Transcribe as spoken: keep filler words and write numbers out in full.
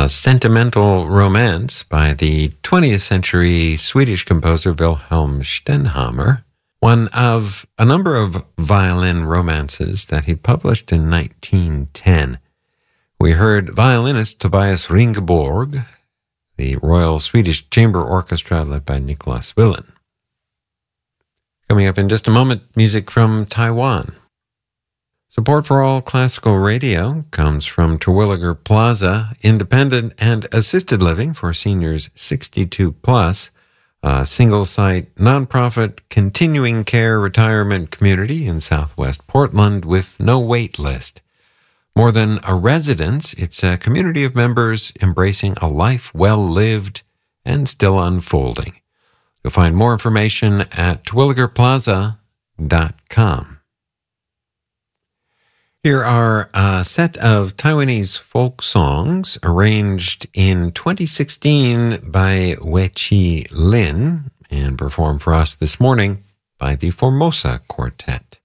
A Sentimental Romance by the twentieth century Swedish composer Wilhelm Stenhammar, one of a number of violin romances that he published in nineteen ten. We heard violinist Tobias Ringborg, the Royal Swedish Chamber Orchestra led by Nicholas Willen. Coming up in just a moment, music from Taiwan. Support for All Classical Radio comes from Terwilliger Plaza, independent and assisted living for seniors sixty-two plus, a single-site, nonprofit, continuing care retirement community in southwest Portland with no wait list. More than a residence, it's a community of members embracing a life well lived and still unfolding. You'll find more information at terwilliger plaza dot com. Here are a set of Taiwanese folk songs arranged in twenty sixteen by Wei-Chi Lin and performed for us this morning by the Formosa Quartet.